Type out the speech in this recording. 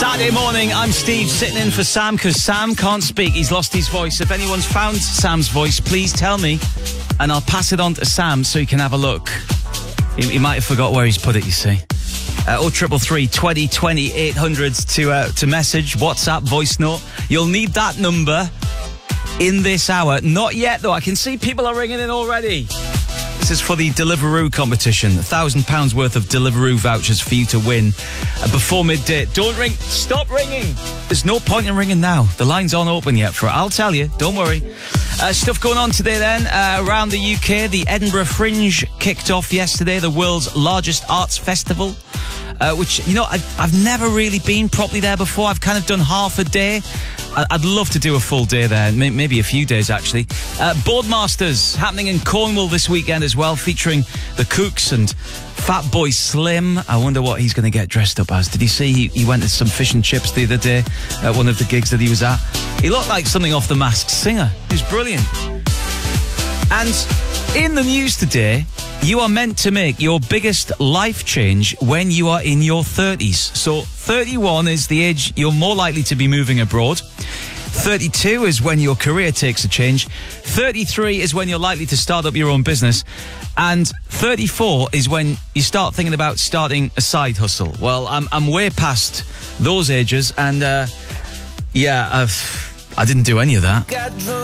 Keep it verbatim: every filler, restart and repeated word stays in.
Saturday morning, I'm Steve, sitting in for Sam because Sam can't speak. He's lost his voice. If anyone's found Sam's voice, please tell me and I'll pass it on to Sam so he can have a look. He, he might have forgot where he's put it, you see. Uh, oh triple three twenty twenty eight hundred to uh, to message, WhatsApp, voice note. You'll need that number in this hour. Not yet, though. I can see people are ringing in already. This is for the Deliveroo competition. A thousand pounds worth of Deliveroo vouchers for you to win uh, before midday. Don't ring. Stop ringing. There's no point in ringing now. The lines aren't open yet for it. I'll tell you. Don't worry. Uh, stuff going on today then. Uh, around the U K, the Edinburgh Fringe kicked off yesterday, the world's largest arts festival. Uh, which, you know, I've, I've never really been properly there before. I've kind of done half a day. I'd love to do a full day there, maybe a few days actually. Uh, Boardmasters happening in Cornwall this weekend as well, featuring the Cooks and Fatboy Slim. I wonder what he's going to get dressed up as. Did you see he, he went to some fish and chips the other day at one of the gigs that he was at? He looked like something off The Masked Singer. He was brilliant. And in the news today, you are meant to make your biggest life change when you are in your thirties. So thirty-one is the age you're more likely to be moving abroad. thirty-two is when your career takes a change. thirty-three is when you're likely to start up your own business. And thirty-four is when you start thinking about starting a side hustle. Well, I'm I'm way past those ages, and uh, yeah, I've, I didn't do any of that.